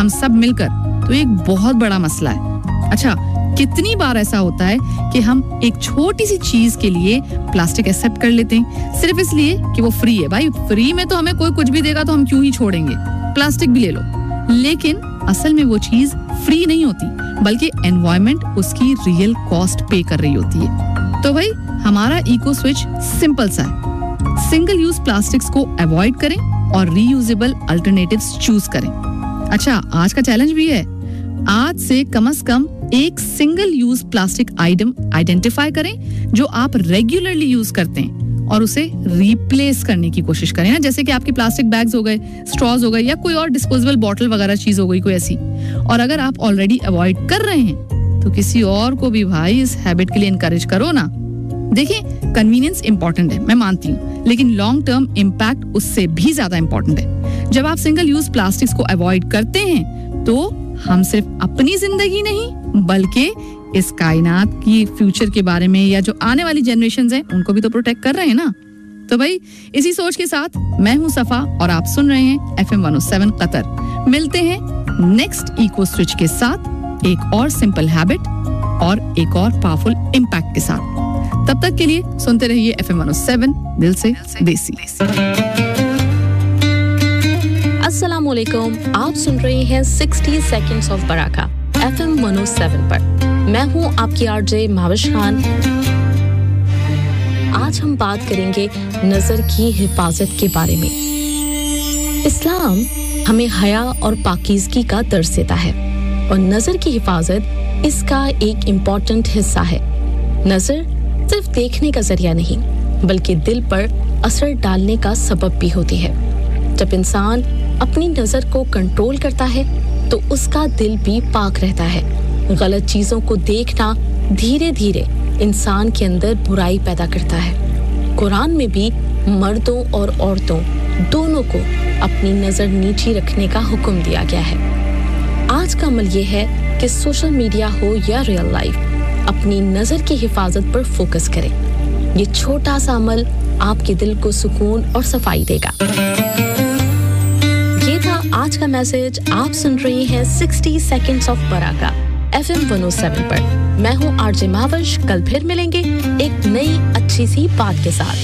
हम सब मिलकर, तो एक बहुत बड़ा मसला है। अच्छा, कितनी बार ऐसा होता है कि हम एक छोटी सी चीज के लिए प्लास्टिक एक्सेप्ट कर लेते हैं सिर्फ इसलिए कि वो फ्री है। भाई फ्री में तो हमें कोई कुछ भी देगा तो हम क्यों ही छोड़ेंगे, प्लास्टिक भी ले लो। लेकिन असल में वो चीज फ्री नहीं होती, बल्कि एनवायरनमेंट उसकी रियल कॉस्ट पे कर रही होती है। तो भाई हमारा इको स्विच सिंपल सा है, सिंगल यूज प्लास्टिक्स को अवॉइड करें और रीयूजेबल अल्टरनेटिव्स चूज करें। अच्छा, आज का चैलेंज भी है, आज से कम एक single use plastic item identify करें जो आप रेगुलरली यूज करते हैं और उसे रिप्लेस करने की कोशिश करें ना, जैसे कि आपके प्लास्टिक बैग्स हो गए, स्ट्रॉज हो गए या कोई और डिस्पोजेबल बॉटल वगैरह चीज हो गई कोई ऐसी। और अगर आप ऑलरेडी अवॉइड कर रहे हैं तो किसी और को भी भाई इस हैबिट के लिए इनकरेज करो ना। देखिए, कन्वीनियंस इंपॉर्टेंट है, मैं मानती हूँ, लेकिन लॉन्ग टर्म इम्पैक्ट उससे भी ज्यादा इंपॉर्टेंट है। जब आप सिंगल यूज प्लास्टिक्स को अवॉइड करते हैं तो हम सिर्फ अपनी जिंदगी नहीं बल्कि इस कायनात की फ्यूचर के बारे में या जो आने वाली जनरेशंस हैं उनको भी तो प्रोटेक्ट कर रहे हैं ना। तो भाई इसी सोच के साथ मैं हूं सफा और आप सुन रहे हैं FM 107 कतर। मिलते हैं नेक्स्ट इको स्विच के साथ एक और सिंपल हैबिट और एक और पावरफुल इम्पैक्ट के साथ। तब तक के लिए सुनते रहिए FM 107 दिल से देसी। अस्सलाम वालेकुम, आप सुन रहे हैं 60 सेकंड्स ऑफ बराका FM 107 पर। मैं हूं आपकी आरजे माविश खान। आज हम बात करेंगे नजर की हिफाजत के बारे में। इस्लाम हमें हया और पाकीज़गी का दर्स देता है और नजर की हिफाजत इसका एक इम्पॉर्टेंट हिस्सा है। नजर सिर्फ देखने का जरिया नहीं बल्कि दिल पर असर डालने का सबब भी होती है। जब इंसान अपनी नजर को कंट्रोल करता है तो उसका दिल भी पाक रहता है। गलत चीजों को देखना धीरे धीरे इंसान के अंदर बुराई पैदा करता है। कुरान में भी मर्दों और औरतों दोनों को अपनी नजर नीची रखने का हुक्म दिया गया है। आज का अमल ये है कि सोशल मीडिया हो या रियल लाइफ, अपनी नजर की हिफाजत पर फोकस करें। ये छोटा सा अमल आपके दिल को सुकून और सफाई देगा। ये था आज का मैसेज। आप सुन रहे हैं 60 सेकंड्स ऑफ बराका FM 107 पर। मैं हूँ आरजे माविश। कल फिर मिलेंगे एक नई अच्छी सी बात के साथ।